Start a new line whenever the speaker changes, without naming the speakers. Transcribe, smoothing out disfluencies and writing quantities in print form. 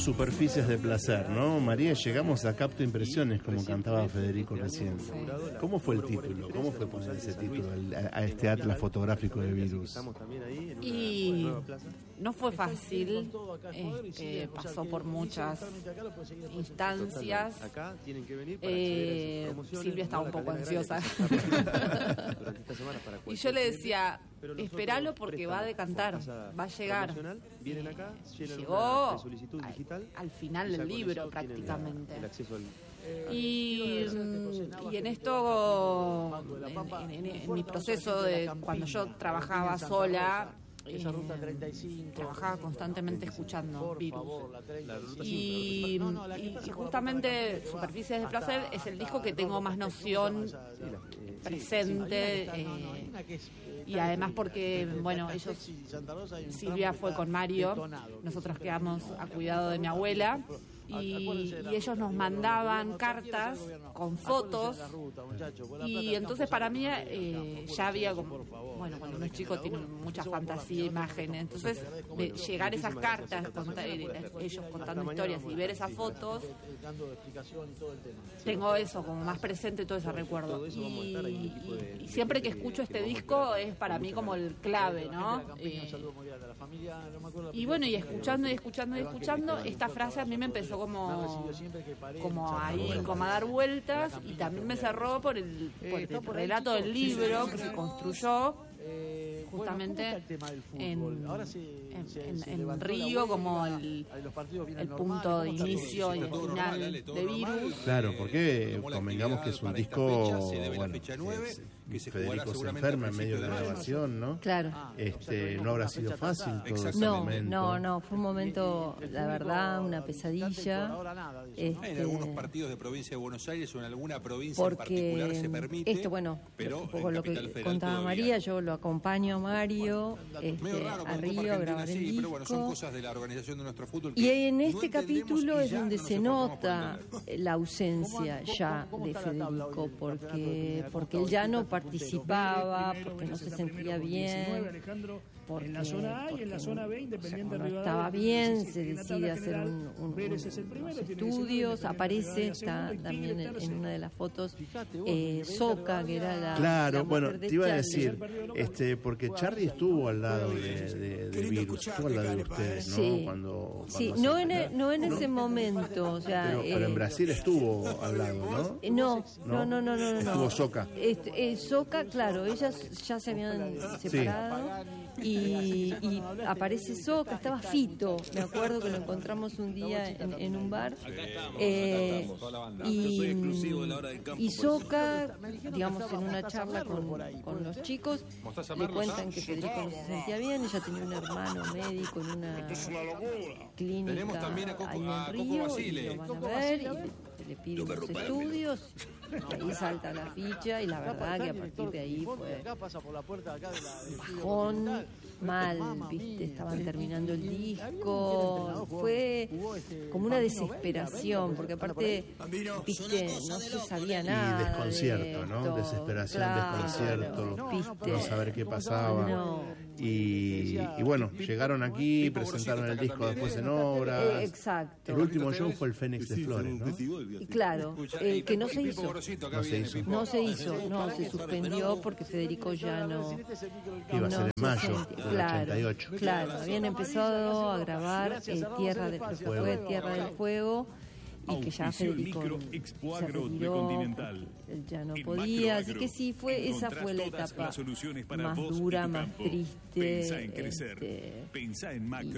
Superficies de placer, ¿no? María, llegamos a Capto Impresiones, como cantaba Federico recién. ¿Cómo fue el título? ¿Cómo fue poner ese título a este atlas fotográfico de Virus?
Y no fue fácil, pasó por muchas instancias. Silvia estaba un poco ansiosa. Y yo le decía, espéralo porque va a decantar, va a llegar. Llegó al final del libro prácticamente. Y en esto, en mi proceso de cuando yo trabajaba sola, trabajaba constantemente escuchando Virus. Y justamente Superficies de Placer es el disco que tengo más noción presente, y además porque, bueno, Silvia fue con Mario, nosotros quedamos a cuidado de mi abuela, y ellos nos mandaban cartas con fotos, y entonces para mí ya había como, bueno, cuando uno es chico tiene mucha fantasía, imágenes, entonces de llegar esas cartas, ellos contando historias y ver esas fotos, tengo eso como más presente, todo ese recuerdo, y siempre que escucho este disco es para mí como el clave, ¿no? Y bueno, y escuchando, esta frase a mí me empezó como ahí, como a dar vueltas, y también me cerró por el relato del libro que se construyó justamente en Río como el punto de inicio y de final de Virus.
Claro, porque convengamos que es un disco, bueno, Federico se enferma en medio de la grabación, ¿no?
Claro.
No habrá sido fácil todo ese momento.
No, fue un momento, la verdad, una pesadilla.
En algunos partidos de provincia de Buenos Aires o en alguna provincia en particular se permite, pero
un poco lo que contaba María, yo lo acompaño a Mario a Río a grabar el disco.
Pero bueno, son cosas de la organización de nuestro fútbol.
Y en este capítulo es donde se nota la ausencia ya de Federico, porque él ya no participaba, porque no se sentía bien, porque
en la zona A y en la zona B, Independiente
no
Rivadavia.
estaba bien, se decide hacer unos estudios, aparece, está también en una de las fotos Soca, que era la...
Claro, bueno, te iba a decir, porque Charlie estuvo al lado de Virus, estuvo al lado de ustedes, ¿no?
Sí,
Cuando
no en ese momento, o sea...
Pero en Brasil estuvo al lado, ¿no?
No.
Estuvo Soca.
Soca, claro, ellas ya se habían separado, y aparece Soca, estaba Fito, me acuerdo que lo encontramos un día en un bar, y Soca, digamos, en una charla con los chicos, le cuentan que Federico no se sentía bien, ella tenía un hermano médico en una clínica ahí en Río, y lo van a ver, y le piden los estudios, y ahí salta la ficha, y la verdad que a partir de ahí fue bajón, mal, ¿viste? Estaban terminando el disco, fue como una desesperación, porque aparte, ¿viste? No se sabía nada.
Y desconcierto, ¿no? Desesperación, claro, desconcierto, ¿viste? No saber qué pasaba.
No.
Y bueno, llegaron aquí, presentaron el disco después en obras.
Exacto.
El último show fue el Fénix de Flores, ¿no?
Y claro, que no se hizo. No, se suspendió porque Federico ya no...
Iba a ser en mayo del 88.
Claro, habían empezado a grabar Tierra del Fuego, y que ya Federico se retiró, él ya no podía, así que sí, esa fue la etapa más dura, más triste.
Pensá en crecer. Pensá en Macro.